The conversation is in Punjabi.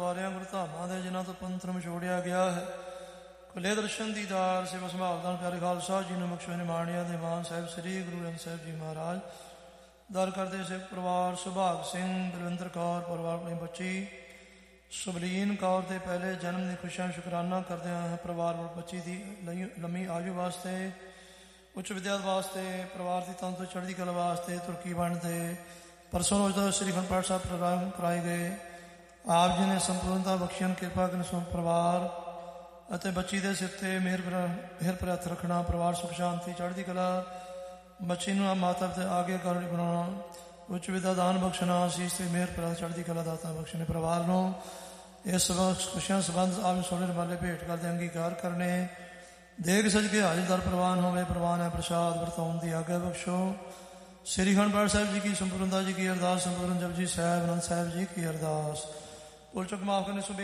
ਗੁਰਦੁਆਰਿਆਂ ਗੁਰਧਾਮਾਂ ਦੇ ਜਿਨ੍ਹਾਂ ਤੋਂ ਪੰਥ ਨੂੰ ਛੋੜਿਆ ਗਿਆ ਹੈ, ਖੁੱਲੇ ਦਰਸ਼ਨ ਦੀਦਾਰ ਸੇਵਾ ਸੰਭਾਲਦਾਨ ਪਿਆਰੇ ਖਾਲਸਾ ਜੀ ਨੂੰ ਬਖਸ਼ੋ ਨਿਮਾਣਿਆਂ ਦੇ ਮਾਨ ਸਾਹਿਬ ਸ੍ਰੀ ਗੁਰੂ ਗ੍ਰੰਥ ਸਾਹਿਬ ਜੀ ਮਹਾਰਾਜ ਦਰ ਕਰਦੇ ਸਿੱਖ ਪਰਿਵਾਰ ਸੁਭਾਗ ਸਿੰਘ, ਬਲਵਿੰਦਰ ਕੌਰ ਪਰਿਵਾਰ ਆਪਣੀ ਬੱਚੀ ਸੁਬਲੀਨ ਕੌਰ ਦੇ ਪਹਿਲੇ ਜਨਮ ਦੀ ਖੁਸ਼ੀਆਂ ਸ਼ੁਕਰਾਨਾ ਕਰਦਿਆਂ ਹਾਂ। ਪਰਿਵਾਰ ਬੱਚੀ ਦੀ ਲੰਮੀ ਆਯੂ ਵਾਸਤੇ, ਉੱਚ ਵਿਦਿਆ ਵਾਸਤੇ, ਪਰਿਵਾਰ ਦੀ ਤੰਦਰੁਸਤੀ ਚੜ੍ਹਦੀ ਕਲਾ ਵਾਸਤੇ, ਤੁਰਕੀ ਬਣ ਦੇ ਪਰਸੋਂ ਰੋਜ਼ ਦਾ ਸ੍ਰੀ ਅਖੰਡ ਪਾਠ ਸਾਹਿਬ ਪ੍ਰੋਗਰਾਮ ਕਰਾਏ ਗਏ। ਆਪ ਜੀ ਨੇ ਸੰਪੂਰਨਤਾ ਬਖਸ਼ਣ, ਕਿਰਪਾ ਕਰਨ ਸੋ ਪਰਿਵਾਰ ਅਤੇ ਬੱਚੀ ਦੇ ਸਿਰ 'ਤੇ ਮਿਹਰ ਭਰ ਹੱਥ ਰੱਖਣਾ, ਪਰਿਵਾਰ ਸੁਖ ਸ਼ਾਂਤੀ ਚੜ੍ਹਦੀ ਕਲਾ, ਬੱਚੀ ਨੂੰ ਮਾਤਾ ਪਿਤਾ ਆਗਿਆਕਾਰੀ ਬਣਾਉਣਾ, ਉੱਚ ਵਿਦਿਆ ਦਾਨ ਬਖਸ਼ਣਾ, ਅਸੀਸ ਤੇ ਮਿਹਰ ਭਰਾ ਚੜ੍ਹਦੀ ਕਲਾ ਦਾਤਾ ਬਖਸ਼ਣੇ। ਪਰਿਵਾਰ ਨੂੰ ਇਸ ਖੁਸ਼ੀਆਂ ਸੰਬੰਧ ਆਪ ਨੂੰ ਸੋਹਣੇ ਰੁਮਾਲੇ ਭੇਟ ਕਰਦੇ ਅੰਗੀਕਾਰ ਕਰਨੇ। ਦੇਗ ਸਜ ਕੇ ਹਾਜ਼ਰਦਾਰ ਪ੍ਰਵਾਨ ਹੋਵੇ, ਪ੍ਰਵਾਨ ਹੈ ਪ੍ਰਸ਼ਾਦ ਵਰਤਾਉਣ ਦੀ ਆਗਿਆ ਬਖਸ਼ੋ। ਸ੍ਰੀ ਅਖੰਡ ਪਾਠ ਸਾਹਿਬ ਜੀ ਕੀ ਸੰਪੂਰਨਤਾ ਜੀ ਕੀ ਅਰਦਾਸ, ਸੰਪੂਰਨ ਜਪਜੀ ਸਾਹਿਬ, ਆਨੰਦ ਸਾਹਿਬ ਜੀ ਕੀ ਅਰਦਾਸ। ਭੁੱਲ ਚੁੱਕ ਮਾਫ ਕਰਨੇ।